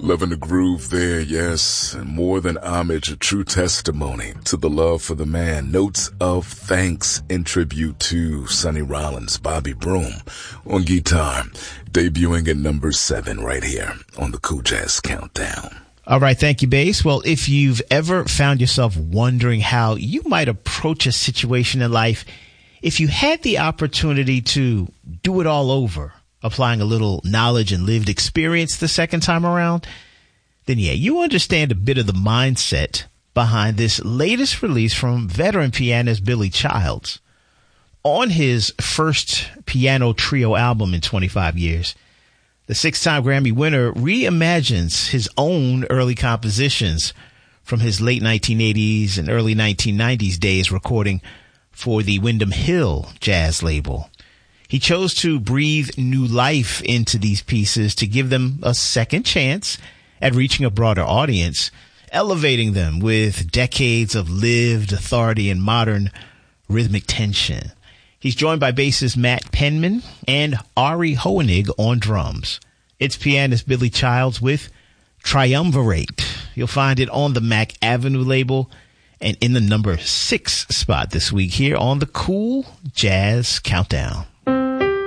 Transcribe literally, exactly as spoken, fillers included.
Loving the groove there, yes. And more than homage, a true testimony to the love for the man. Notes of thanks in tribute to Sonny Rollins, Bobby Broom on guitar, debuting at number seven right here on the Cool Jazz Countdown. All right, thank you, Bass. Well, if you've ever found yourself wondering how you might approach a situation in life, if you had the opportunity to do it all over, applying a little knowledge and lived experience the second time around, then yeah, you understand a bit of the mindset behind this latest release from veteran pianist Billy Childs. On his first piano trio album in twenty-five years, the six-time Grammy winner reimagines his own early compositions from his late nineteen eighties and early nineteen nineties days recording for the Windham Hill jazz label. He chose to breathe new life into these pieces to give them a second chance at reaching a broader audience, elevating them with decades of lived authority and modern rhythmic tension. He's joined by bassist Matt Penman and Ari Hoenig on drums. It's pianist Billy Childs with Triumvirate. You'll find it on the Mac Avenue label and in the number six spot this week here on the Cool Jazz Countdown.